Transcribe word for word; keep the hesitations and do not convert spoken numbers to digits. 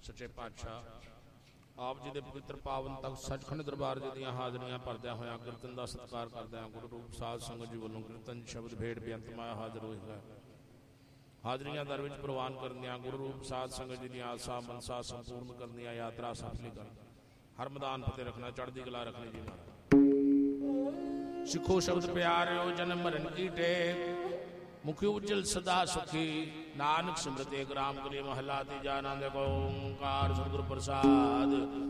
ਸੱਚੇ ਪਾਤਸ਼ਾਹ ਆਪ ਜੀ ਦੇ ਪਵਿੱਤਰ ਪਾਵਨ ਤਖਤ ਸੱਚਖੰਡ ਦਰਬਾਰ ਜੀ ਦੀਆਂ ਹਾਜ਼ਰੀਆਂ ਭਰਦਿਆਂ ਹੋਇਆਂ ਕੀਰਤਨ ਦਾ ਸਤਿਕਾਰ ਕਰਦਿਆਂ ਗੁਰੂ ਰੂਪ ਸਾਧ ਸੰਗਤ ਜੀ ਵੱਲੋਂ ਕੀਰਤਨ ਸ਼ਬਦ ਭੇਟ ਬੇਅੰਤ ਮਾਇਆ ਹਾਜ਼ਰ ਹੋਏਗਾ। ਹਾਜ਼ਰੀਆਂ ਦਰ ਵਿੱਚ ਪ੍ਰਵਾਨ ਕਰਦਿਆਂ ਗੁਰੂ ਰੂਪ ਸਾਧ ਸੰਗਤ ਜੀ ਦੀਆਂ ਆਸਾਂ ਮਨਸਾਂ ਸੰਪੂਰਨ ਕਰਦਿਆਂ ਯਾਤਰਾ ਸਫਲੀ ਕਰ ਹਰ ਮੈਦਾਨ ਫਤਿਹ ਰੱਖਣਾ, ਚੜ੍ਹਦੀ ਕਲਾ ਰੱਖਣੀ ਜੀ ਮਹਾਰਾਜ। ਸਿੱਖੋ ਸ਼ਬਦ ਪਿਆਰਿਓ ਜਨਮ ਮਰਨ ਕੀ ਟੇਕ ਮੁਖੀ ਉਜਲ ਸਦਾ ਸੁਖੀ ਨਾਨਕ ਸਿਮਰਤ ਏਕ ਰਾਮ ਕਲੀ ਮਹਲਾ ਤੀਜਾ ਆਨੰਦ ਓੰਕਾਰ ਸਤਿਗੁਰ ਪ੍ਰਸਾਦ।